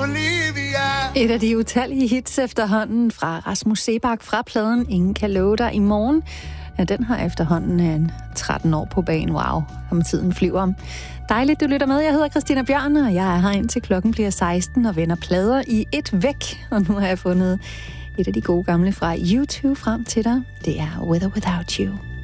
Bolivia. Et af de utallige hits efterhånden fra Rasmus Seebach fra pladen Ingen kan love dig i morgen. Ja, den har efterhånden en 13 år på banen. Wow, om tiden flyver. Dejligt, du lytter med. Jeg hedder Christina Bjørn, og jeg er her indtil klokken bliver 16 og vender plader i et væk. Og nu har jeg fundet et af de gode gamle fra YouTube frem til dig. Det er With or Without You.